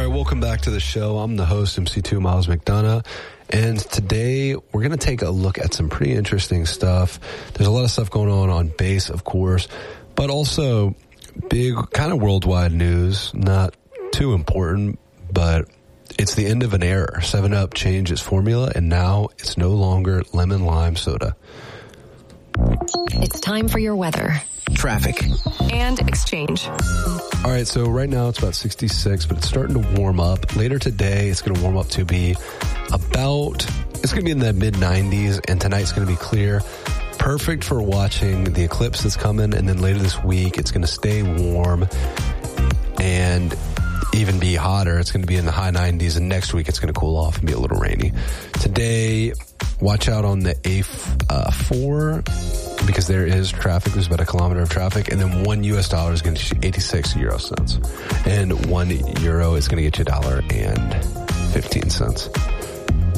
welcome back to the show. I'm the host, MC2 Miles McDonough, and today we're going to take a look at some pretty interesting stuff. There's a lot of stuff going on base, of course, but also big kind of worldwide news, not too important, but it's the end of an era. 7-Up changed its formula, and now it's no longer lemon lime soda. It's time for your weather, traffic, and exchange. All right, so right now it's about 66, but it's starting to warm up. Later today, it's going to warm up to be it's going to be in the mid-90s, and tonight's going to be clear. Perfect for watching the eclipse that's coming, and then later this week, it's going to stay warm and even be hotter. It's going to be in the high 90s, and next week it's going to cool off and be a little rainy. Today, watch out on the A4 because there is traffic. There's about a kilometer of traffic, and then $1 is going to get you 86 euro cents, and €1 is going to get you $1.15.